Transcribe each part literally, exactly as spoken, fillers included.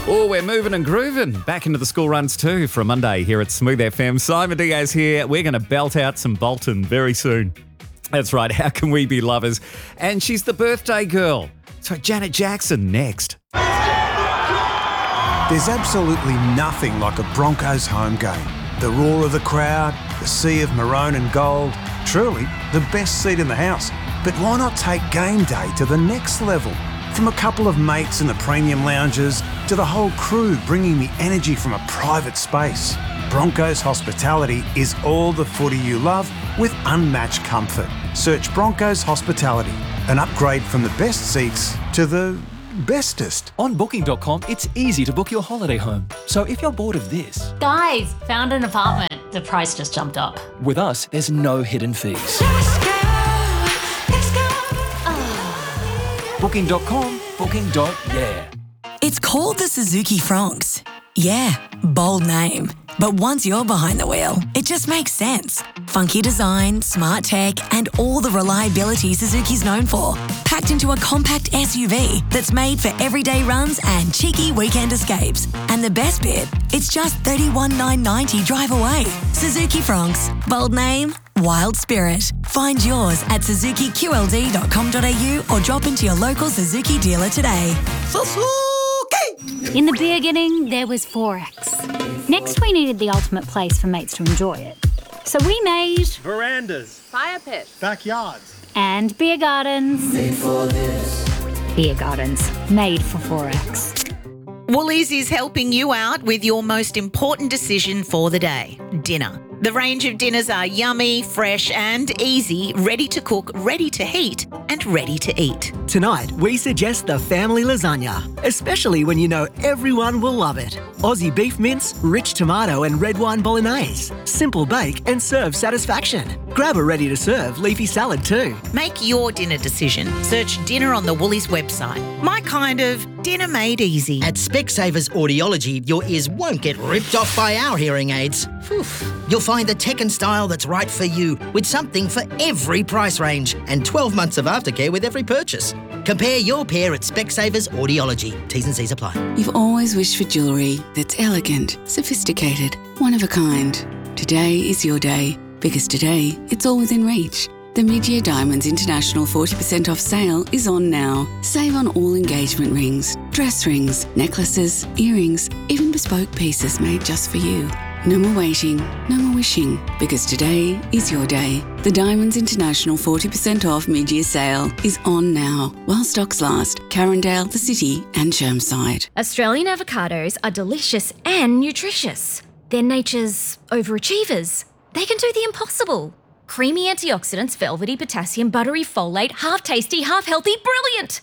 Oh, we're moving and grooving. Back into the school runs too for a Monday here at Smooth F M. Simon Diaz here. We're going to belt out some Bolton very soon. That's right. How can we be lovers? And she's the birthday girl. So Janet Jackson next. There's absolutely nothing like a Broncos home game. The roar of the crowd, the sea of maroon and gold. Truly the best seat in the house. But why not take game day to the next level? From a couple of mates in the premium lounges to the whole crew bringing the energy from a private space. Broncos Hospitality is all the footy you love with unmatched comfort. Search Broncos Hospitality, an upgrade from the best seats to the bestest. On booking dot com, it's easy to book your holiday home. So if you're bored of this... Guys, found an apartment. The price just jumped up. With us, there's no hidden fees. booking dot com, booking. Yeah. It's called the Suzuki Fronx. Yeah, bold name. But once you're behind the wheel, it just makes sense. Funky design, smart tech, and all the reliability Suzuki's known for. Packed into a compact S U V that's made for everyday runs and cheeky weekend escapes. And the best bit, it's just thirty-one thousand nine hundred ninety drive away. Suzuki Fronx. Bold name, wild spirit. Find yours at suzuki q l d dot com dot a u or drop into your local Suzuki dealer today. Suzuki! In the beginning, there was Forex. Next, we needed the ultimate place for mates to enjoy it. So we made... verandas, fire pits, backyards, and beer gardens. Made for this. Beer gardens, made for Forex. Woolies is helping you out with your most important decision for the day, dinner. The range of dinners are yummy, fresh and easy, ready to cook, ready to heat and ready to eat. Tonight, we suggest the family lasagna, especially when you know everyone will love it. Aussie beef mince, rich tomato and red wine bolognese. Simple bake and serve satisfaction. Grab a ready-to-serve leafy salad too. Make your dinner decision. Search dinner on the Woolies website. My kind of dinner made easy. At Specsavers Audiology, your ears won't get ripped off by our hearing aids. Whew. You'll find the tech and style that's right for you with something for every price range and twelve months of aftercare with every purchase. Compare your pair at Specsavers Audiology. T's and C's apply. You've always wished for jewellery that's elegant, sophisticated, one of a kind. Today is your day, because today it's all within reach. The Mid-Year Diamonds International forty percent off sale is on now. Save on all engagement rings, dress rings, necklaces, earrings, even bespoke pieces made just for you. No more waiting, no more wishing, because today is your day. The Diamonds International forty percent off mid-year sale is on now, while stocks last. Carindale, the City and Chermside. Australian avocados are delicious and nutritious. They're nature's overachievers. They can do the impossible. Creamy antioxidants, velvety potassium, buttery folate, half tasty, half healthy, brilliant.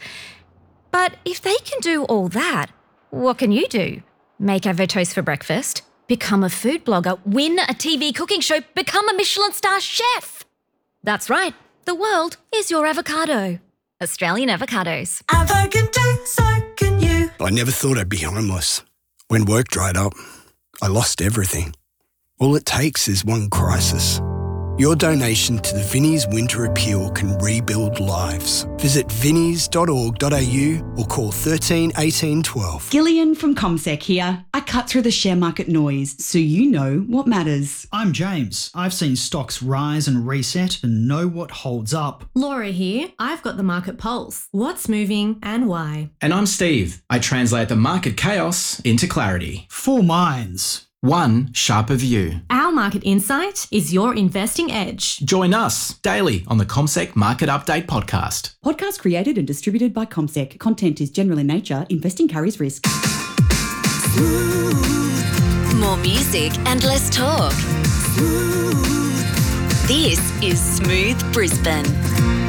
But if they can do all that, what can you do? Make avotoast for breakfast? Become a food blogger, win a T V cooking show, become a Michelin star chef. That's right, the world is your avocado. Australian avocados. Avocado, so can you. I never thought I'd be homeless. When work dried up, I lost everything. All it takes is one crisis. Your donation to the Vinnie's Winter Appeal can rebuild lives. Visit vinnies dot org dot a u or call thirteen eighteen twelve. Gillian from CommSec here. I cut through the share market noise so you know what matters. I'm James. I've seen stocks rise and reset and know what holds up. Laura here. I've got the market pulse. What's moving and why? And I'm Steve. I translate the market chaos into clarity. Four minds. One sharper view. Our market insight is your investing edge. Join us daily on the CommSec Market Update podcast. Podcast created and distributed by CommSec. Content is general in nature. Investing carries risk. More music and less talk. This is Smooth Brisbane.